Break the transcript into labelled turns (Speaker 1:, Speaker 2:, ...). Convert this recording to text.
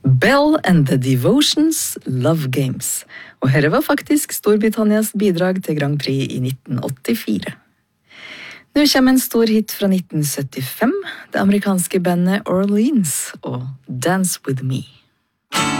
Speaker 1: Bell and the Devotions Love Games. Og herre var faktisk Storbritannias bidrag til Grand Prix i 1984. Nå kommer en stor hit fra 1975, det amerikanske bandet Orleans og Dance With Me.